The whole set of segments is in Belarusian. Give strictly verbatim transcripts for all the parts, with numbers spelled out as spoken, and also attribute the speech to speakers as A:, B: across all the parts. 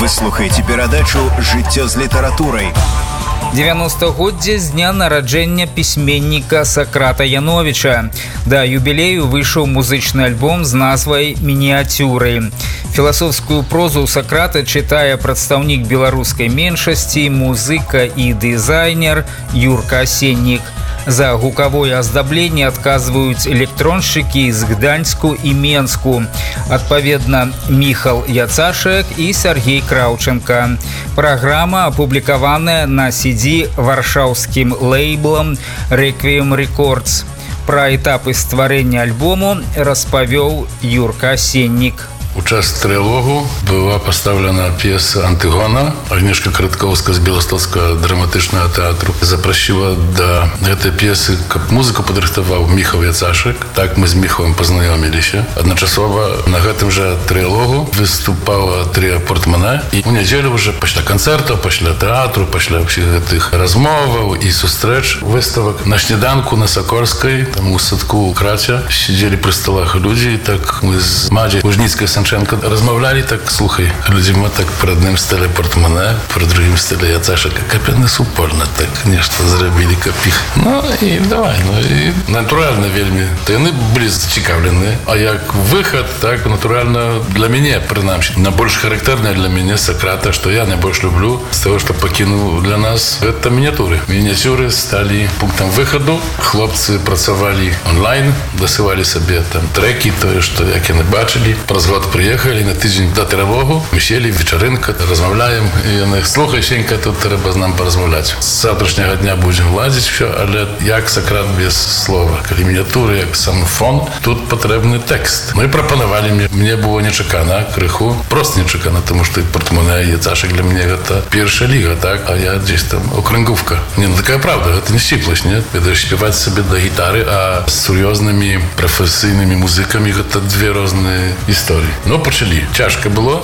A: Вы слухаеце перадачу «Жыццё з літаратурай».
B: девяностагоддзе з дня нараджэння пісьменніка Сакрата Яновіча. Да юбілею выйшаў музычны альбом з назвай «Мініяцюры». Філасофскую прозу Сакрата чытае прадстаўнік беларускай меншасці, музыка і дызайнер Юрка Асеннік. За гукавое аздабленне адказваюць электроншчыкі з Гданьску і Менску. Адпаведна, Міхал Яцашек і Сергей Краўченка. Праграма апублікаваная на си ди варшаўскім лейблам Requiem Records. Пра этапы стварэння альбому распавёў Юрка Асеннік.
C: У час трылогу была поставлена п'еса «Антигона». Агнешка Караткоўска з Беластоцкага драматычнага тэатру запрасіла да гэтай п'есы, каб музыку падрыхтаваў Міхал Яцашек. Так мы з Міхалам пазнаёміліся. Адначасова на гэтым жа трылогу выступала трыа «Портмане». І у нядзелю ўжо пасля канцэртаў, пасля тэатру, пасля ўсіх гэтых размоваў і сустрэч, выставак на сніданку на Сакорскай, там у садку у Краце, сидзелі пры сталах людзі, так мы з Мадзяй Лужніцкай Санченко размаўлялі, так, слухай, людзі мы так пры адным стыле «Портмане», пры другім стыле Яцашек, каб яны супольна так нешта зрабілі, каб іх. Ну і давай, ну і натуральна вельмі. То яны былі зацікаўлены. А як выхад, так, натуральна для мяне, прынамсі, найбольш характэрная для мяне Сакрата, што я найбольш люблю з таго, што пакінуў для нас, гэта мініатюры. Мініатюры сталі пунктам выхаду. Хлопцы працавалі онлайн, дасылалі сабе там трэкі, тое, што як яны бачылі. Праз год приехали на тыдзень да трывогу, мы сели, вечарынка, размаўляем, і яны, слухай, Сенька, тут трэба з нам паразмаўляць. З завтрашняга дня будзем ладзіць всё, але як Сакрат без слова. Калі мініатуры, як сам фон, тут патрэбны тэкст. Ну і прапанавалі мне, мне было нечакана, крыху, просто нечакана, тому што «Портмане» і Яцашек для мяне гэта першая ліга, так, а я дзесь там окрынгówка. Не, ну такая правда, гэта не сціпласць, не? Ведаеш, спяваць сабе да гітары, а з сур'ёзнымі прафесійнымі музыкамі гэта две розныя історыі. Ну, пачалі. Цяжка было.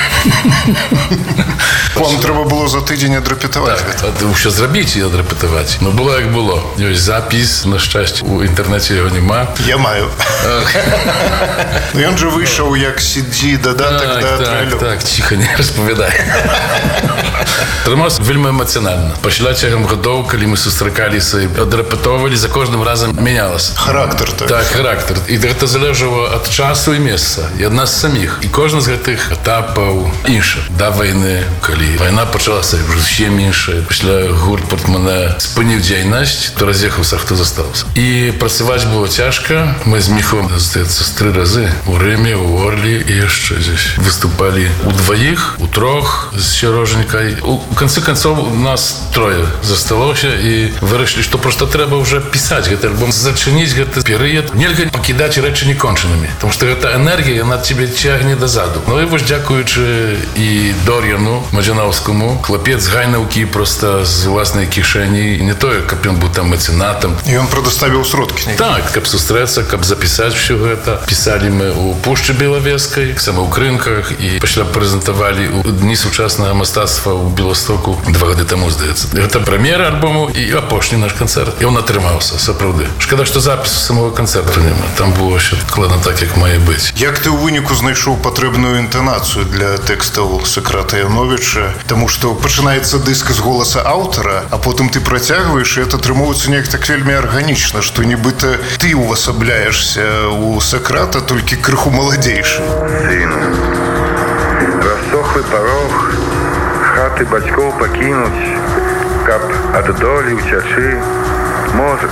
D: Вам трэба было за тыдзень адрапетаваць.
C: Так, ўсё зрабіць і адрапетаваць. Ну, было як было. Ёсць запіс, на шчасце, у інтэрнэце яго няма.
D: Я маю. Ну, ён жа выйшаў як си ди дадатак да трэлю.
C: Так, так, ціха, не распавядай. Трымаўся вельмі эмацыянальна. Пасля цягам гадоў, калі мы сустракаліся і адрапетоўвалі, за кожным разам мянялася.
D: Характар, так.
C: Так, характар. І гэта залежала ад часу і месца. І ад нас саміх. І кожны з гэтых этапаў інша. Да вайны, калі вайна пачалася, ўжо зусім іншая. Пасля гурт «Портмане» спыніў дзейнасць, то раз'ехаўся, хто застаўся. І працаваць было цяжка. Мы з Міхалом, здаецца, з тры разы у Рыме, у Орлі і яшчэ здесь выступалі у дваіх, у трох з Сярожанькай. У канцы канцоў нас трое засталося і вырашылі, што проста трэба ўжо пісаць гэты альбом, зачыніць гэты перыяд. Нельга пакідаць рэчы некончанымі, тому што гэта энергія, яна цябе цягне дазаду. Ну і вось дзякуючы і Дор'яну Мадзянаўскаму, хлапец гайнаўкі проста з уласнай кішэні, не тое, каб ён быў там мецэнатам.
D: І ён прадоставіў сродкі.
C: Так, каб сустрэцца, каб запісаць всё гэта. Пісалі мы у Пушчы Белавежскай, сама ў Крынках, і пасля прэзентавалі у Дні сучаснага мастацтва ў Беластоку два гады таму, здаецца. Гэта прэм'ера альбому і апошні наш канцэрт. І ён атрымаўся, сапраўды. Шкада, што запісу самого канцэрту няма. Там было ўсё дакладна так, як мае быць.
D: Як ты ў выніку знайшоў патрэбную інтанацыю для тэкстаў Сакрата Яновіча? Таму што пачынаецца дыск з голаса аўтара, а потым ты працягваеш, і это атрымоўваецца неяк так вельмі арганічна, што нібыта ты увасабляешся у Сакрата, толькі крыху маладзейшы.
E: Сыну, рассохлы парог, хаты бацькоў пакінуць, каб ад долі ўцячы, можаш.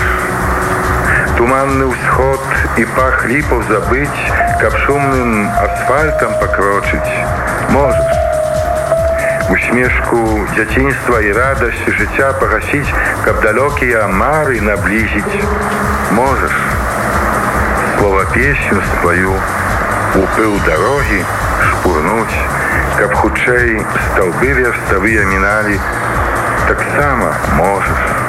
E: Туманны ўсход і пах ліпаў забыць, каб шумным асфальтам пакрочыць, можаш. Усмешку дзяцінства і радасць жыцця пагасіць, каб далёкія мары наблізіць, можаш. Слова песню сваю у пыл дарогі шпурнуць, каб хутчэй стаўбы верставыя міналі, таксама можаш.